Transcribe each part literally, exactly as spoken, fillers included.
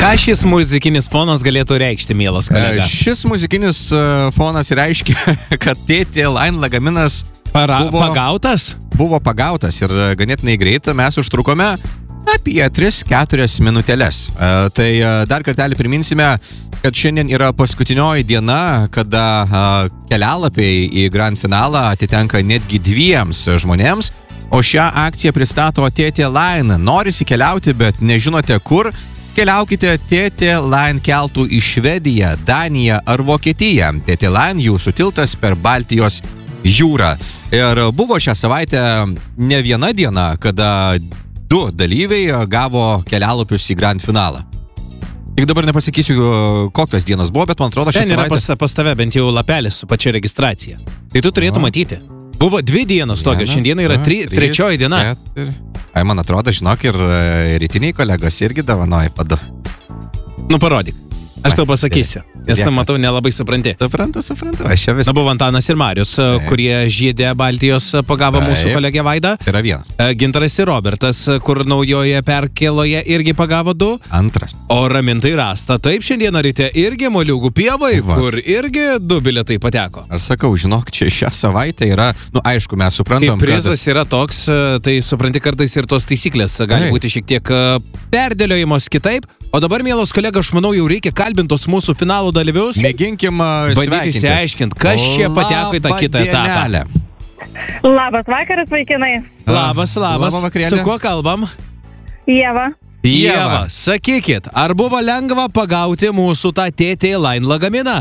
Ką šis muzikinis fonas galėtų reikšti, mielas kolega? Šis muzikinis fonas reiškia, kad T T Line lagaminas Para, buvo, pagautas? Buvo pagautas ir ganėtinai greitai mes užtrukome apie tris keturias minutėlės. Tai dar kartelį priminsime, kad šiandien yra paskutinioji diena, kada kelialapiai į Grand finalą atitenka netgi dviems žmonėms, o šią akciją pristato T T Line. Norisi keliauti, bet nežinote kur? Keliaukite T T Line keltų į Švediją, Daniją ar Vokietiją. T T Line jūsų tiltas per Baltijos jūrą. Ir buvo šią savaitę ne viena diena, kada du dalyviai gavo kelialapius į Grand finalą. Tik dabar nepasakysiu, kokios dienos buvo, bet man atrodo šią Ten yra savaitę... pas, pas tave bent jau lapelis su pačia registracija. Tai tu turėtų O. matyti. Buvo dvi dienos tokios, Vienas, šiandieną yra du, tri, trys, trečioji diena. keturi. Ai, man atrodo, žinok, ir rytiniai kolegos irgi davanoja padu. Nu, parodyk. Aš tau pasakysiu, nes Dėkui. tam matau nelabai supranti. Suprantu, suprantu, aš čia Na, visą. buvo Antanas ir Marius, kurie žiedė Baltijos pagavo Taip. mūsų kolegę Vaidą. Tai yra vienas. Gintaras ir Robertas, kur naujoje perkėloje irgi pagavo du. Antras. O Ramintai Rasta, taip šiandieną ryte irgi Moliūgų pievai, Va. kur irgi du bilietai pateko. Aš sakau, žinok, čia šią savaitę yra, nu aišku, mes Tai suprantam, prizas yra toks, tai supranti kartais ir tos taisyklės gali Taip. būti šiek tiek perdėliojamos kitaip. O dabar, mielos kolega, aš manau, jau reikia kalbintos mūsų finalo dalyvius. mėginkim Bandyti sveikintis. išsiaiškinti, kas čia pateko į tą kitą etapą. Dienelė. Labas vakaras, vaikinai. Labas, labas. Labą vakarėlį. Su kuo kalbam? Ieva. Ieva, sakykit, ar buvo lengva pagauti mūsų tą T T Line lagaminą?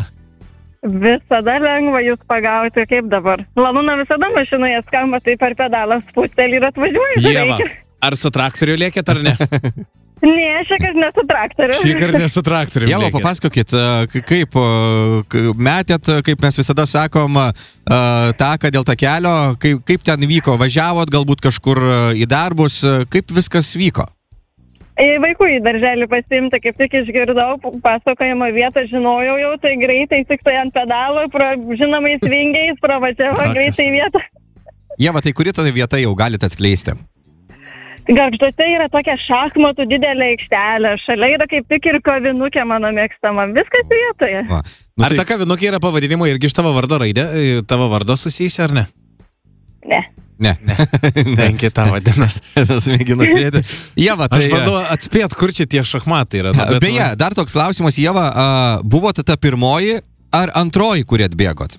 Visada lengva jūs pagauti, kaip dabar. Lalūna visada mašinoje skamba, tai per pedalą spustelį ir atvažiuoju. Ieva, ar su traktoriu lėkėt ar ne? Ne, šiek nesu traktoriu. Šįkart ar ne su traktoriu Ieva, lėkėt? papasakokit, k- kaip a, k- metėt, kaip mes visada sakom, a, taką dėl takelio, kaip, kaip ten vyko, važiavot galbūt kažkur a, į darbus, a, kaip viskas vyko? Į vaikų į darželį pasiimti, kaip tik išgirdau pasakojimo vietą, žinojau jau, tai greitai tik tai ant pedalo, pro, žinomais vingiais, pravažiavo Akas. greitai į vietą. Ieva, tai kuri ta vieta jau galite atskleisti? Gargžduose yra tokia šachmatų didelė aikštelė, šalia yra kaip tik ir kavinukė mano mėgstama, viskas vietoje. Va. Nu, Ar ta kavinukė yra pavadinimo irgi iš tavo vardo raidė, tavo vardo susijusi ar ne? Ne. Ne. Tenki tą vadinas. Tas mėginu svėti. Ieva, tai... Aš bandau atspėt, kur čia tie šachmatai yra. nu, bet- Beje, dar toks klausimas, Ieva, a, buvo ta pirmoji ar antroji, kuri atbėgot?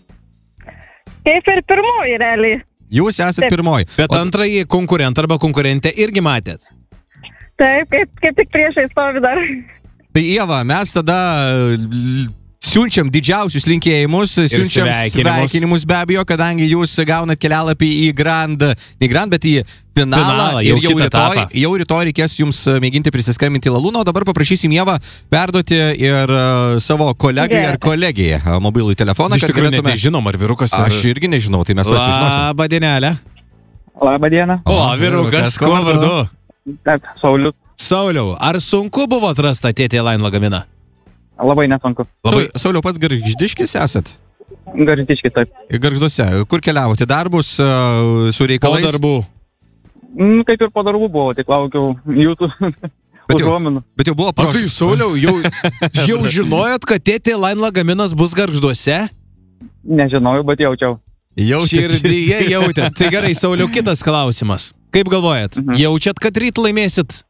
Kaip ir pirmoji realiai. Jūs esate Taip. pirmoji. Bet antrąjį konkurentą arba konkurentę irgi matėt. Taip, kaip, kaip tik priešai stovi dar. Tai Ieva, mes tada l- siunčiam didžiausius linkėjimus, siunčiam sveikinimus. sveikinimus be abejo, kadangi jūs gaunat kelialapį į Grand, ne Grand, bet į finalą. Finalą, jau ir jau kitą rytoj, etapą. jau rytoj reikės jums mėginti prisiskambinti į Lalūną, o dabar paprašysim Ievą perduoti ir uh, savo kolegai Gerai. ar kolegijai uh, mobilų telefoną, Iš kad tikrųjų net galėtume... nežinom, ar vyrukas ar... Aš irgi nežinau, tai mes to sužinosim. Labą dienelę. Labą dieną. O, vyrukas, kuo vardu? Taip, Saulius. Sauliau, ar sunku buvo atrasta T T Line lagaminą? Labai nesunku. Labai... Sau- Sauliau, pats gargždiškis esat? Gargždiški, taip. Gargžduose. Kur keliavote? Darbus uh, su Po reikalais? darbų. Mm, kaip ir po darbų buvo, tik laukiau jūsų Bet jau- užuominų. Bet jau buvo O tai, praš... Sauliau, jau, jau žinojot, kad T T Line lagaminas bus Gargžduose? Nežinojau, bet jaučiau. Jau Širdyje jautėt. Tai gerai, Sauliau, kitas klausimas. Kaip galvojat, Mhm. jaučiat, kad ryt laimėsit?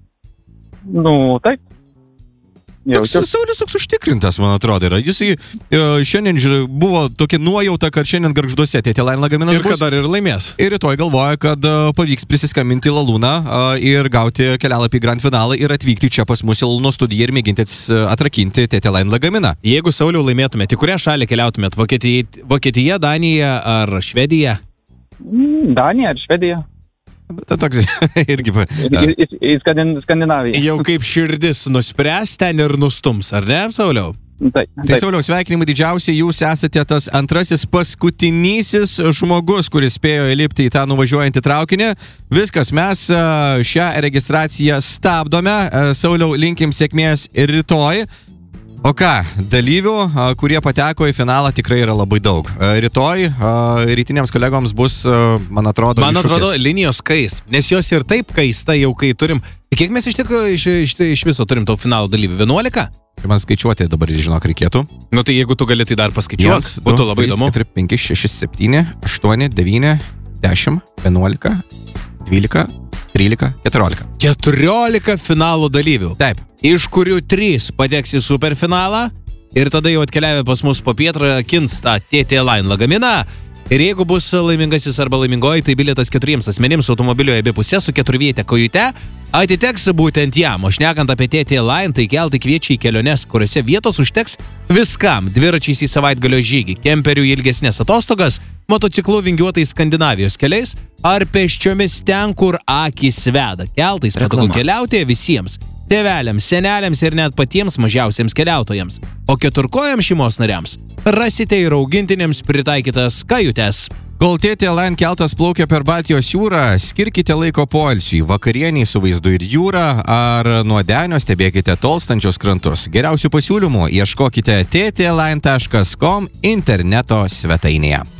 Nu, taip. Toks, Jaučiau. Saulius toks užtikrintas, man atrodo, yra. Jis e, šiandien žiūrė, buvo tokia nuojauta, kad šiandien Gargžduose T T Line lagaminas Ir bus. kad dar ir laimės. Ir rytoj galvoja, kad e, pavyks prisiskambinti į Lalūną e, ir gauti kelialapį į Grand finalą ir atvykti čia pas mus į Lalūno studiją ir mėginti ats- atrakinti T T Line lagaminą. Jeigu, Sauliau, laimėtumėt, į kurią šalį keliautumėt? Vokietija, Vokietija Danija ar Švedija? Mm, Danija ar Švedija. Tai toks irgi... pa- Į, į, į Skandin, Skandinaviją. Jau kaip širdis nuspręs, ten ir nustums, ar ne, Sauliau? Taip. Tai taip. Sauliau, sveikinimai didžiausiai, jūs esate tas antrasis paskutinysis žmogus, kuris spėjo įlipti į tą nuvažiuojantį traukinį. Viskas, mes e, šią registraciją stabdome. E, Sauliau, linkim sėkmės ir rytoj. O ką, dalyvių, a, kurie pateko į finalą, tikrai yra labai daug. A, Rytoj a, rytiniams kolegoms bus, a, man atrodo, Man iššūkis. atrodo, linijos kais, nes jos ir taip kaista jau kai turim. Kiek mes iš tikrųjų iš, iš, iš viso turim to finalo dalyvių? vienuolika? Man skaičiuoti dabar, žinok, reikėtų. Nu tai jeigu tu gali, tai dar paskaičiuok. Būtų labai įdomu. keturi, penki, šeši, septyni, aštuoni, devyni, dešimt, vienuolika, dvylika, trylika, keturiolika. keturiolika finalo dalyvių. Taip. Iš kurių trys pateks į superfinalą ir tada jau atkeliavę pas mus po pietrą kins tą T T Line lagaminą. Ir jeigu bus laimingasis arba laimingoji, tai bilietas keturiems asmenims automobilioje abi pusė su keturviete kojute atiteks būtent jam. O šnekant apie T T Line, tai keltai kviečia į keliones, kuriuose vietos užteks viskam. Dviračiais į savaitgalio žygį, kemperių į ilgesnės atostogas, motociklu vingiuotais Skandinavijos keliais ar pėsčiomis ten, kur akys veda. Keltais patogu keliauti visiems. Tėveliams, seneliams ir net patiems mažiausiems keliautojams. O keturkojams šeimos nariams rasite ir augintiniams pritaikytas kajutes. Kol T T Line keltas plaukia per Baltijos jūrą, skirkite laiko poilsiui, vakarieniai su vaizdu ir jūra, ar nuo denio stebėkite tolstančius krantus. Geriausių pasiūlymų ieškokite t t line taškas com interneto svetainėje.